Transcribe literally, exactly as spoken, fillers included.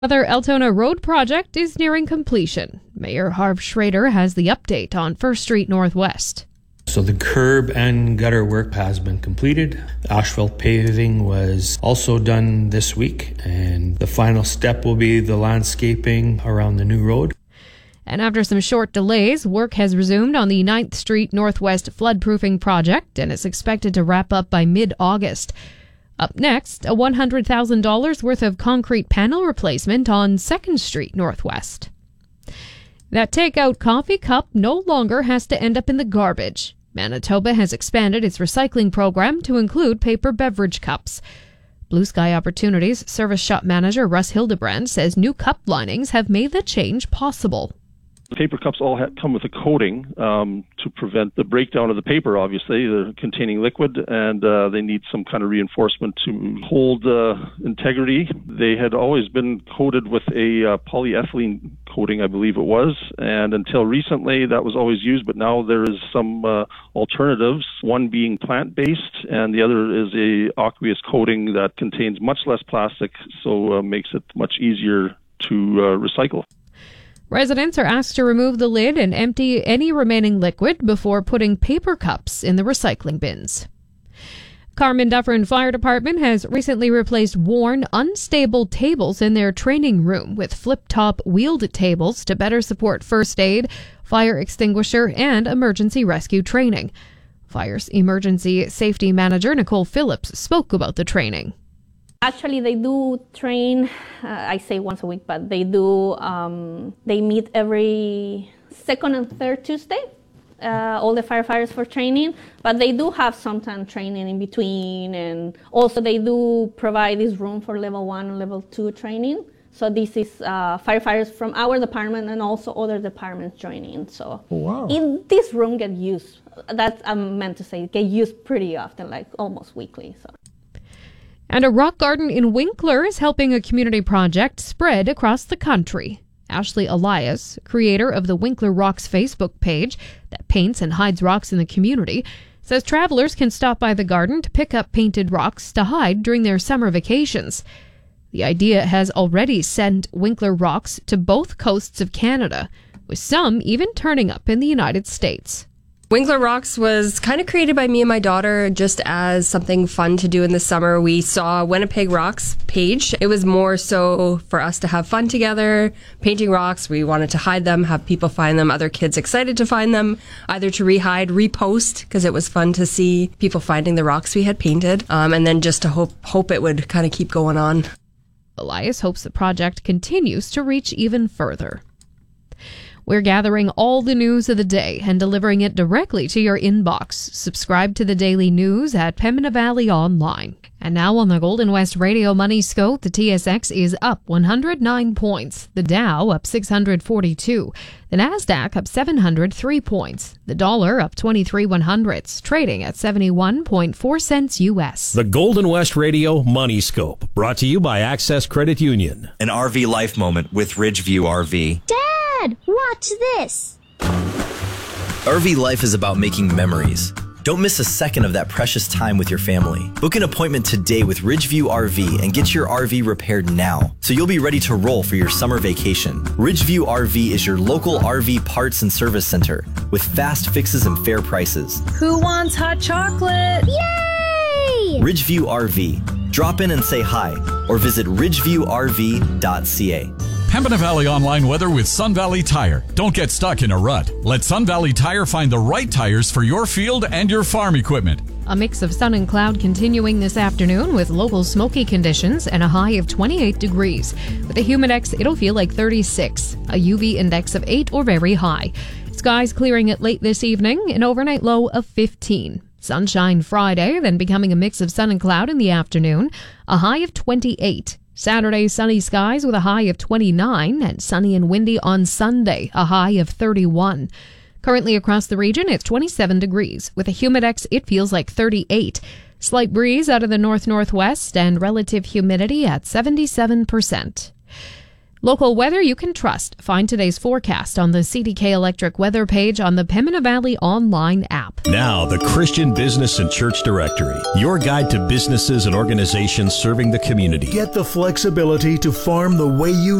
Other Altona Road project is nearing completion. Mayor Harv Schrader has the update on First Street Northwest. So the curb and gutter work has been completed. Asphalt paving was also done this week, and the final step will be the landscaping around the new road. And after some short delays, work has resumed on the ninth Street Northwest floodproofing project, and is expected to wrap up by mid-August. Up next, a one hundred thousand dollars worth of concrete panel replacement on second Street Northwest. That takeout coffee cup no longer has to end up in the garbage. Manitoba has expanded its recycling program to include paper beverage cups. Blue Sky Opportunities Service Shop Manager Russ Hildebrand says new cup linings have made the change possible. The paper cups all ha- come with a coating um, to prevent the breakdown of the paper, obviously. They're containing liquid, and uh, they need some kind of reinforcement to hold uh, integrity. They had always been coated with a uh, polyethylene coating, I believe it was, and until recently that was always used, but now there is some uh, alternatives, one being plant-based, and the other is a aqueous coating that contains much less plastic, so uh, makes it much easier to uh, recycle. Residents are asked to remove the lid and empty any remaining liquid before putting paper cups in the recycling bins. Carmen Dufferin Fire Department has recently replaced worn, unstable tables in their training room with flip-top wheeled tables to better support first aid, fire extinguisher, and emergency rescue training. Fire's Emergency Safety Manager Nicole Phillips spoke about the training. Actually, they do train, uh, I say once a week, but they do, um, they meet every second and third Tuesday, uh, all the firefighters for training, but they do have sometimes training in between, and also they do provide this room for level one and level two training. So this is uh, firefighters from our department and also other departments joining. So oh, wow. in this room get used, that's I'm meant to say, get used pretty often, like almost weekly. So. And a rock garden in Winkler is helping a community project spread across the country. Ashley Elias, creator of the Winkler Rocks Facebook page that paints and hides rocks in the community, says travelers can stop by the garden to pick up painted rocks to hide during their summer vacations. The idea has already sent Winkler Rocks to both coasts of Canada, with some even turning up in the United States. Winkler Rocks was kind of created by me and my daughter just as something fun to do in the summer. We saw Winnipeg Rocks page. It was more so for us to have fun together, painting rocks. We wanted to hide them, have people find them, other kids excited to find them, either to rehide, repost, because it was fun to see people finding the rocks we had painted, um, and then just to hope, hope it would kind of keep going on. Elias hopes the project continues to reach even further. We're gathering all the news of the day and delivering it directly to your inbox. Subscribe to the daily news at Pembina Valley Online. And now on the Golden West Radio Money Scope, the T S X is up one hundred nine points. The Dow up six hundred forty-two. The Nasdaq up seven hundred three points. The dollar up twenty-three one hundredths, trading at seventy-one point four cents U S. The Golden West Radio Money Scope, brought to you by Access Credit Union. An R V life moment with Ridgeview R V. Dad, watch this. R V life is about making memories. Don't miss a second of that precious time with your family. Book an appointment today with Ridgeview R V and get your R V repaired now, so you'll be ready to roll for your summer vacation. Ridgeview R V is your local R V parts and service center with fast fixes and fair prices. Who wants hot chocolate? Yay! Ridgeview R V. Drop in and say hi, or visit ridgeview r v dot c a. Pembina Valley Online weather with Sun Valley Tire. Don't get stuck in a rut. Let Sun Valley Tire find the right tires for your field and your farm equipment. A mix of sun and cloud continuing this afternoon with local smoky conditions and a high of twenty-eight degrees. With a humidex, it'll feel like thirty-six. A U V index of eight or very high. Skies clearing it late this evening, an overnight low of fifteen. Sunshine Friday, then becoming a mix of sun and cloud in the afternoon. A high of twenty-eight. Saturday, sunny skies with a high of twenty-nine, and sunny and windy on Sunday, a high of thirty-one. Currently across the region, it's twenty-seven degrees. With a humidex, it feels like thirty-eight. Slight breeze out of the north-northwest and relative humidity at seventy-seven percent. Local weather you can trust. Find today's forecast on the C D K Electric weather page on the Pembina Valley online app. Now, the Christian Business and Church Directory, your guide to businesses and organizations serving the community. Get the flexibility to farm the way you